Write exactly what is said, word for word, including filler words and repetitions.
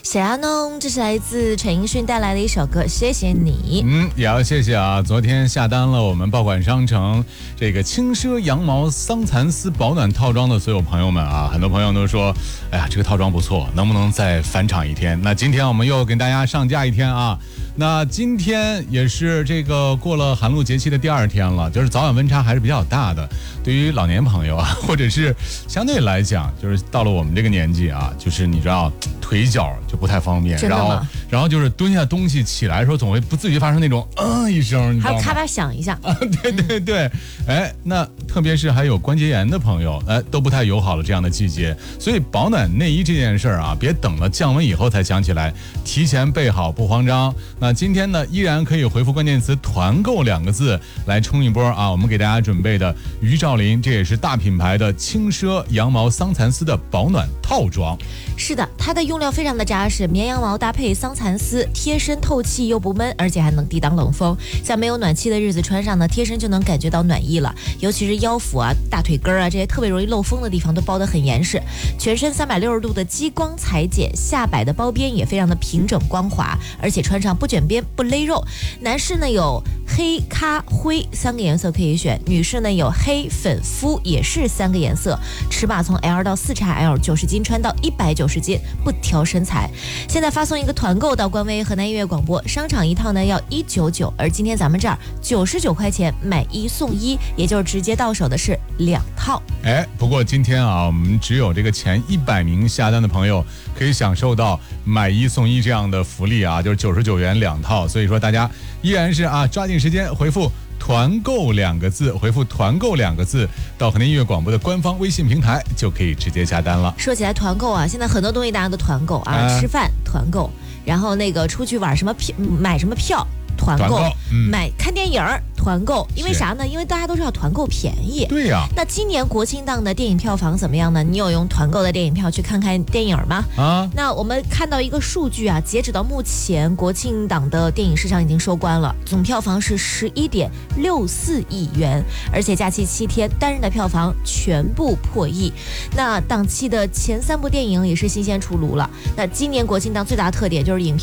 小鸭弄，这是来自陈奕迅带来的一首歌，谢谢你。 嗯，也要谢谢啊，昨天下单了我们爆款商城这个轻奢羊毛桑蚕丝保暖套装的所有朋友们啊，很多朋友都说，哎呀，这个套装不错，能不能再返场一天？那今天我们又给大家上架一天啊。那今天也是这个过了寒露节气的第二天了，就是早晚温差还是比较大的。对于老年朋友啊，或者是相对来讲，就是到了我们这个年纪啊，就是你知道腿脚就不太方便，然后然后就是蹲下东西起来的时候，总会不自觉发生那种嗯、呃、一声，你知道吗？ 还有咔吧响一下啊，对对对，哎，那特别是还有关节炎的朋友，哎，都不太友好了这样的季节，所以保暖内衣这件事儿啊，别等了降温以后才想起来，提前备好不慌张。那今天呢，依然可以回复关键词团购两个字来冲一波啊！我们给大家准备的于兆林，这也是大品牌的轻奢羊毛桑蚕丝的保暖套装。 是的，它的用料非常的扎实，绵羊毛搭配桑蚕丝，贴身透气又不闷，而且还能抵挡冷风。在没有暖气的日子穿上呢，贴身就能感觉到暖意了。尤其是腰腹啊、大腿根啊这些特别容易漏风的地方都包得很严实。全身三百六十度的激光裁剪，下摆的包边也非常的平整光滑，而且穿上不卷边不勒肉。男士呢有黑、咖、灰三个颜色可以选，女士呢有黑、粉、肤也是三个颜色。尺码从 L 到 四 X L， 九十斤穿到一百九十斤，不挑身材。现在发送一个团购到官微河南音乐广播，商场一套呢要一百九十九，而今天咱们这儿九十九块钱买一送一，也就是直接到手的是两套。 哎，不过今天啊，我们只有这个前一百名下单的朋友可以享受到买一送一这样的福利啊，就是九十九元两套。所以说大家依然是啊，抓紧时间回复团购两个字，回复团购两个字到河南音乐广播的官方微信平台，就可以直接下单了。 说起来团购啊，现在很多东西大家都团购啊，呃、吃饭团购，然后那个出去玩什么票买什么票团购， 团购嗯、 买看电影团购，因为啥呢？因为大家都知道团购便宜。 对呀、啊。 那今年国庆档的电影票房怎么样呢？你有用团购的电影票去看看电影吗？啊。那我们看到一个数据啊，截止到目前，国庆档的电影市场已经收官了，总票房是十一点六四亿元，而且假期七天单日的票房全部破亿。那档期的前三部电影也是新鲜出炉了。那今年国庆档最大的特点就是影片